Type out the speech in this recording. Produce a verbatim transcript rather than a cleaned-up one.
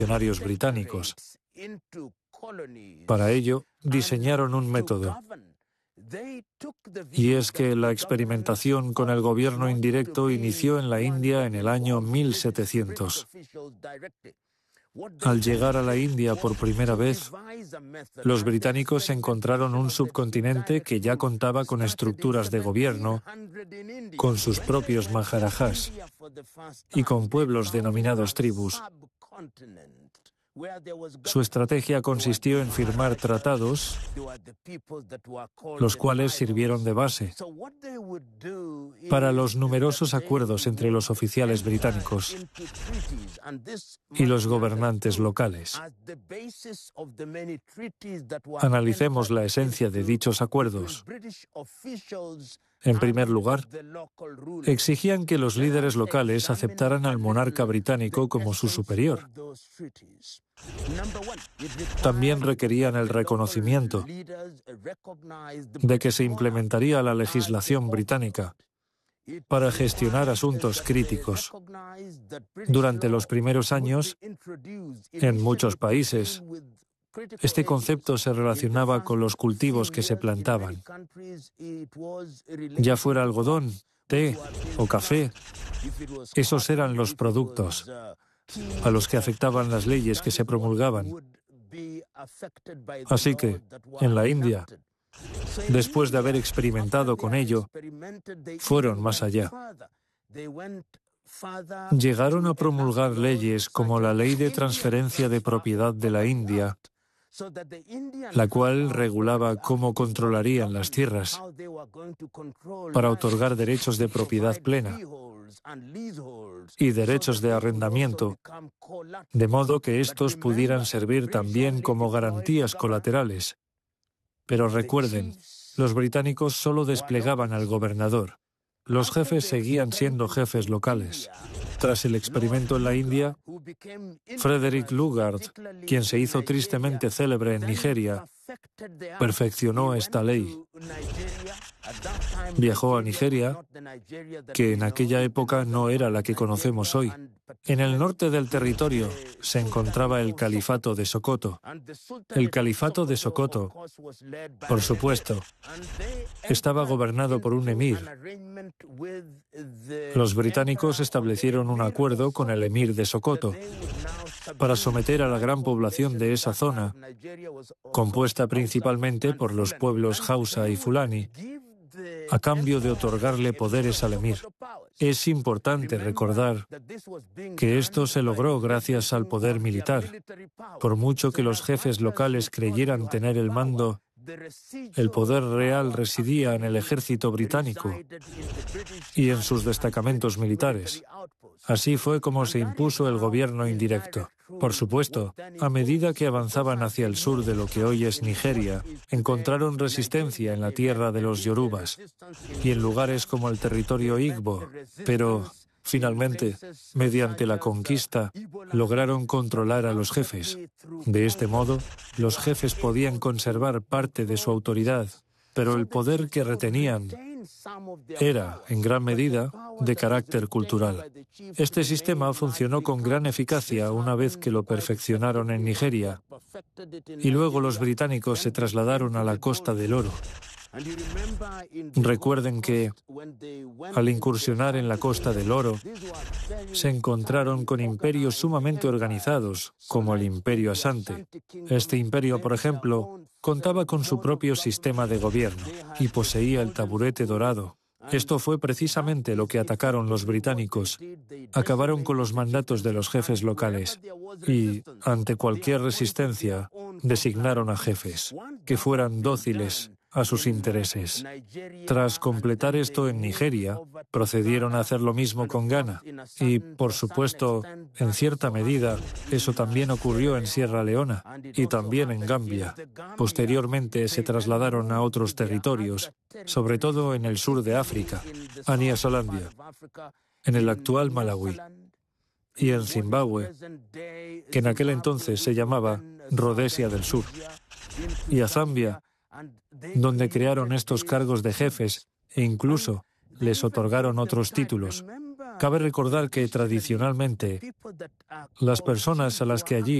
funcionarios británicos. Para ello, diseñaron un método. Y es que la experimentación con el gobierno indirecto inició en la India en el año mil setecientos. Al llegar a la India por primera vez, los británicos encontraron un subcontinente que ya contaba con estructuras de gobierno, con sus propios maharajas y con pueblos denominados tribus. Su estrategia consistió en firmar tratados, los cuales sirvieron de base para los numerosos acuerdos entre los oficiales británicos y los gobernantes locales. Analicemos la esencia de dichos acuerdos. En primer lugar, exigían que los líderes locales aceptaran al monarca británico como su superior. También requerían el reconocimiento de que se implementaría la legislación británica para gestionar asuntos críticos. Durante los primeros años, en muchos países, este concepto se relacionaba con los cultivos que se plantaban, ya fuera algodón, té o café. Esos eran los productos a los que afectaban las leyes que se promulgaban. Así que, en la India, después de haber experimentado con ello, fueron más allá. Llegaron a promulgar leyes como la Ley de Transferencia de Propiedad de la India, la cual regulaba cómo controlarían las tierras para otorgar derechos de propiedad plena y derechos de arrendamiento, de modo que estos pudieran servir también como garantías colaterales. Pero recuerden, los británicos solo desplegaban al gobernador. Los jefes seguían siendo jefes locales. Tras el experimento en la India, Frederick Lugard, quien se hizo tristemente célebre en Nigeria, perfeccionó esta ley. Viajó a Nigeria, que en aquella época no era la que conocemos hoy. En el norte del territorio se encontraba el Califato de Sokoto. El Califato de Sokoto, por supuesto, estaba gobernado por un emir. Los británicos establecieron un acuerdo con el emir de Sokoto para someter a la gran población de esa zona, compuesta principalmente por los pueblos Hausa y Fulani, a cambio de otorgarle poderes al emir. Es importante recordar que esto se logró gracias al poder militar. Por mucho que los jefes locales creyeran tener el mando, el poder real residía en el ejército británico y en sus destacamentos militares. Así fue como se impuso el gobierno indirecto. Por supuesto, a medida que avanzaban hacia el sur de lo que hoy es Nigeria, encontraron resistencia en la tierra de los yorubas y en lugares como el territorio Igbo, pero finalmente, mediante la conquista, lograron controlar a los jefes. De este modo, los jefes podían conservar parte de su autoridad, pero el poder que retenían era, en gran medida, de carácter cultural. Este sistema funcionó con gran eficacia una vez que lo perfeccionaron en Nigeria, y luego los británicos se trasladaron a la Costa del Oro. Recuerden que, al incursionar en la Costa del Oro, se encontraron con imperios sumamente organizados, como el Imperio Asante. Este imperio, por ejemplo, contaba con su propio sistema de gobierno y poseía el taburete dorado. Esto fue precisamente lo que atacaron los británicos. Acabaron con los mandatos de los jefes locales y, ante cualquier resistencia, designaron a jefes que fueran dóciles a sus intereses. Tras completar esto en Nigeria, procedieron a hacer lo mismo con Ghana y, por supuesto, en cierta medida, eso también ocurrió en Sierra Leona y también en Gambia. Posteriormente se trasladaron a otros territorios, sobre todo en el sur de África, a Nyasalandia, en el actual Malawi, y en Zimbabue, que en aquel entonces se llamaba Rodesia del Sur, y a Zambia, donde crearon estos cargos de jefes e incluso les otorgaron otros títulos. Cabe recordar que tradicionalmente las personas a las que allí